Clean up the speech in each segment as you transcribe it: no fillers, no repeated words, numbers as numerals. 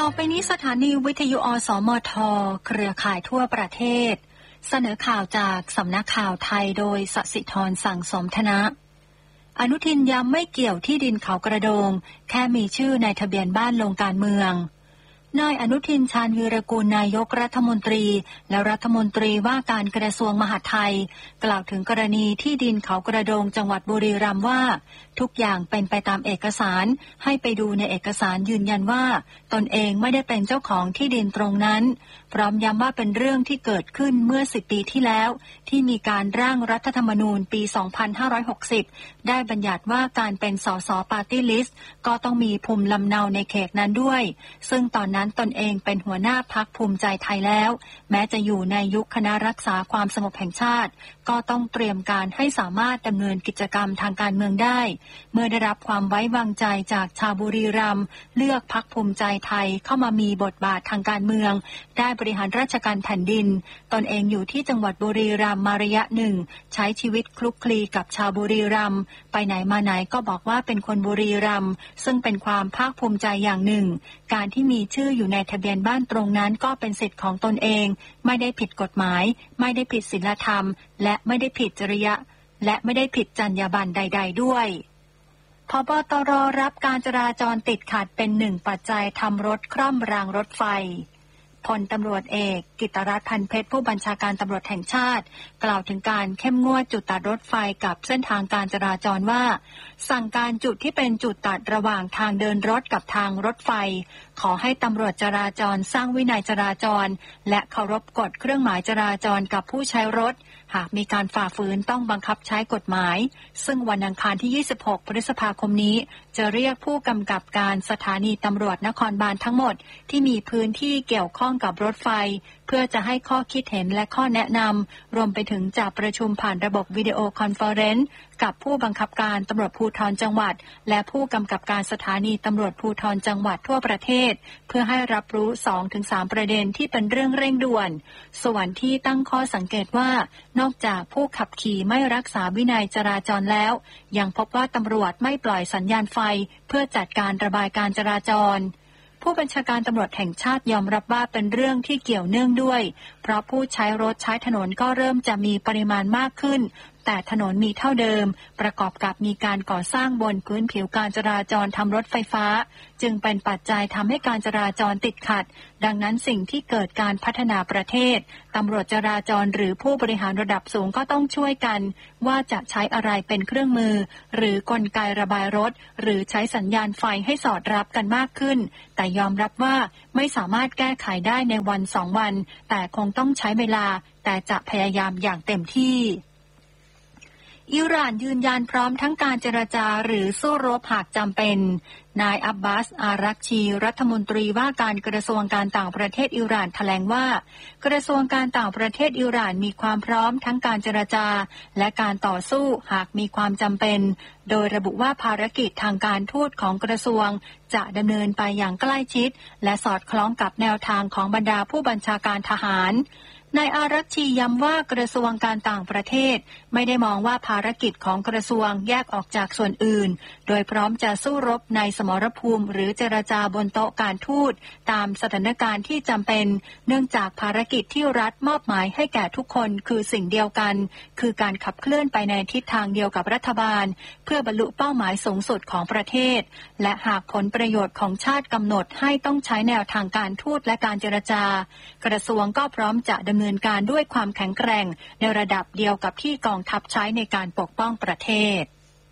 ต่อไปนี้สถานีวิทยุอสมทเครือข่ายทั่วประเทศเสนอข่าวจากสำนักข่าวไทยโดยสศิธรสั่งสมธนะอนุทินย้ำไม่เกี่ยวที่ดินเขากระโดงแค่มีชื่อในทะเบียนบ้านลงการเมืองนายอนุทินชาญวีรกูลนายกรัฐมนตรีและรัฐมนตรีว่าการกระทรวงมหาดไทยกล่าวถึงกรณีที่ดินเขากระโดงจังหวัดบุรีรัมย์ว่าทุกอย่างเป็นไปตามเอกสารให้ไปดูในเอกสารยืนยันว่าตนเองไม่ได้เป็นเจ้าของที่ดินตรงนั้นพร้อมย้ำว่าเป็นเรื่องที่เกิดขึ้นเมื่อ10 ปีที่แล้วที่มีการร่างรัฐธรรมนูญปี 2560 ได้บัญญัติว่าการเป็นสสปาร์ตี้ลิสต์ก็ต้องมีภูมิลำเนาในเขตนั้นด้วยซึ่งตอนนั้นตนเองเป็นหัวหน้าพรรคภูมิใจไทยแล้วแม้จะอยู่ในยุคคณะรักษาความสงบแห่งชาติก็ต้องเตรียมการให้สามารถดำเนินกิจกรรมทางการเมืองได้เมื่อได้รับความไว้วางใจจากชาวบุรีรัมย์เลือกพรรคภูมิใจไทยเข้ามามีบทบาททางการเมืองได้บริหารราชการแผ่นดินตนเองอยู่ที่จังหวัดบุรีรัมย์มาระยะหนึ่งใช้ชีวิตคลุกคลีกับชาวบุรีรัมย์ไปไหนมาไหนก็บอกว่าเป็นคนบุรีรัมย์ซึ่งเป็นความภาคภูมิใจอย่างหนึ่งการที่มีชื่ออยู่ในทะเบียนบ้านตรงนั้นก็เป็นสิทธิ์ของตนเองไม่ได้ผิดกฎหมายไม่ได้ผิดศีลธรรมและไม่ได้ผิดจริยะและไม่ได้ผิดจรรยาบรรณใดๆด้วยผบ.ตร.รับการจราจรติดขัดเป็นหนึ่งปัจจัยทำรถคร่อมรางรถไฟพลตำรวจเอกกิตรัตน์ พันเพชรผู้บัญชาการตำรวจแห่งชาติกล่าวถึงการเข้มงวดจุดตัดรถไฟกับเส้นทางการจราจรว่าสั่งการจุดที่เป็นจุดตัดระหว่างทางเดินรถกับทางรถไฟขอให้ตำรวจจราจรสร้างวินัยจราจรและเคารพกฎเครื่องหมายจราจรกับผู้ใช้รถหากมีการฝ่าฝืนต้องบังคับใช้กฎหมายซึ่งวันอังคารที่26 พฤษภาคมนี้จะเรียกผู้กำกับการสถานีตำรวจนครบาลทั้งหมดที่มีพื้นที่เกี่ยวข้องกับรถไฟเพื่อจะให้ข้อคิดเห็นและข้อแนะนำรวมไปถึงจะประชุมผ่านระบบวิดีโอคอนเฟอเรนซ์กับผู้บังคับการตำรวจภูธรจังหวัดและผู้กำกับการสถานีตำรวจภูธรจังหวัดทั่วประเทศเพื่อให้รับรู้ 2-3 ประเด็นที่เป็นเรื่องเร่งด่วนส่วนที่ตั้งข้อสังเกตว่านอกจากผู้ขับขี่ไม่รักษาวินัยจราจรแล้วยังพบว่าตำรวจไม่ปล่อยสัญญาณไฟเพื่อจัดการระบายการจราจรผู้บัญชาการตำรวจแห่งชาติยอมรับว่าเป็นเรื่องที่เกี่ยวเนื่องด้วยเพราะผู้ใช้รถใช้ถนนก็เริ่มจะมีปริมาณมากขึ้นแต่ถนนมีเท่าเดิมประกอบกับมีการก่อสร้างบนพื้นผิวการจราจรทำรถไฟฟ้าจึงเป็นปัจจัยทำให้การจราจรติดขัดดังนั้นสิ่งที่เกิดการพัฒนาประเทศตำรวจจราจรหรือผู้บริหารระดับสูงก็ต้องช่วยกันว่าจะใช้อะไรเป็นเครื่องมือหรือกลไกระบายรถหรือใช้สัญญาณไฟให้สอดรับกันมากขึ้นแต่ยอมรับว่าไม่สามารถแก้ไขได้ในวัน2 วันแต่คงต้องใช้เวลาแต่จะพยายามอย่างเต็มที่อิหร่านยืนยันพร้อมทั้งการเจรจาหรือสู้รบหากจำเป็นนายอับบาส อารักชีรัฐมนตรีว่าการกระทรวงการต่างประเทศอิหร่านแถลงว่ากระทรวงการต่างประเทศอิหร่านมีความพร้อมทั้งการเจรจาและการต่อสู้หากมีความจำเป็นโดยระบุว่าภารกิจทางการทูตของกระทรวงจะดำเนินไปอย่างใกล้ชิดและสอดคล้องกับแนวทางของบรรดาผู้บัญชาการทหารนายอารักชีย้ำว่ากระทรวงการต่างประเทศไม่ได้มองว่าภารกิจของกระทรวงแยกออกจากส่วนอื่นโดยพร้อมจะสู้รบในสมรภูมิหรือเจรจาบนโต๊ะการทูตตามสถานการณ์ที่จำเป็นเนื่องจากภารกิจที่รัฐมอบหมายให้แก่ทุกคนคือสิ่งเดียวกันคือการขับเคลื่อนไปในทิศทางเดียวกับรัฐบาลเพื่อบรรลุเป้าหมายสูงสุดของประเทศและหากผลประโยชน์ของชาติกำหนดให้ต้องใช้แนวทางการทูตและการเจรจากระทรวงก็พร้อมจะดำเนินการด้วยความแข็งแกร่งในระดับเดียวกับที่กองทัพใช้ในการปกป้องประเทศ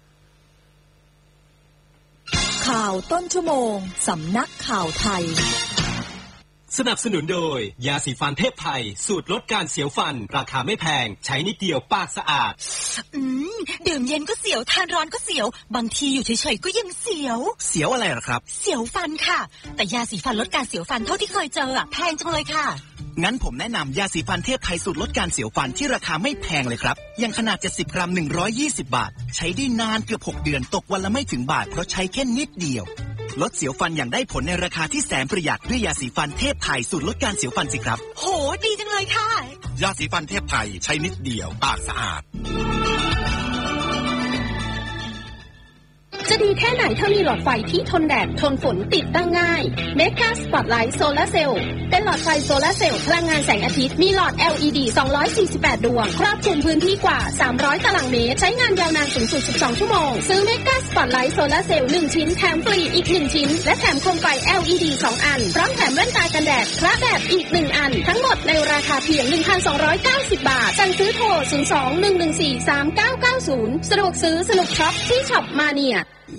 ข่าวต้นชั่วโมงสำนักข่าวไทยสนับสนุนโดยยาสีฟันเทพไทยสูตรลดการเสียวฟันราคาไม่แพงใช้นิดเดียวปากสะอาดดื่มเย็นก็เสียวทานร้อนก็เสียวบางทีอยู่เฉยๆก็ยังเสียวอะไรหรอครับเสียวฟันค่ะแต่ยาสีฟันลดการเสียวฟันเท่าที่เคยเจอแพงจังเลยค่ะงั้นผมแนะนำยาสีฟันเทพไทยสูตรลดการเสียวฟันที่ราคาไม่แพงเลยครับอย่างขนาด70 กรัม120 บาทใช้ได้นานเกือบ6 เดือนตกวันละไม่ถึงบาทเพราะใช้แค่นิดเดียวลดเสียวฟันอย่างได้ผลในราคาที่แสนประหยัดด้วยยาสีฟันเทพไทยสูตรลดการเสียวฟันสิครับโหดีจังเลยค่ะยาสีฟันเทพไทยใช้นิดเดียวปากสะอาดจะดีแค่ไหนถ้ามีหลอดไฟที่ทนแดดทนฝนติดตั้งง่ายเมกาสปอตไลท์โซลาร์เซลล์เป็นหลอดไฟโซลาร์เซลล์พลังงานแสงอาทิตย์มีหลอด LED 248 ดวงครอบคลุมพื้นที่กว่า300ตารางเมตรใช้งานยาวนานสูงสุด12ชั่วโมงซื้อเมกาสปอตไลท์โซลาร์เซลล์1ชิ้นแถมฟรีอีก1ชิ้นและแถมโคมไฟ LED 2 อันพร้อมแถมแว่นตากันแดดพระแบบอีก1อันทั้งหมดในราคาเพียง 1,290 บาทสั่งซื้อโทร 02-114-3990 สะดวกซื้อสนุกช็อปที่ช็อปมาเนีย